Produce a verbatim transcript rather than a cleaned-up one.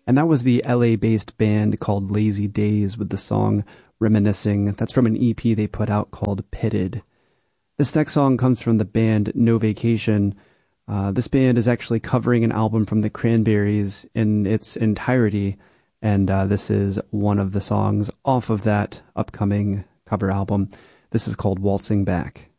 And that was the L A-based band called Lazy Days with the song Reminiscing. That's from an E P they put out called Pitted. This next song comes from the band No Vacation. Uh, this band is actually covering an album from the Cranberries in its entirety, and uh, this is one of the songs off of that upcoming cover album. This is called Waltzing Back.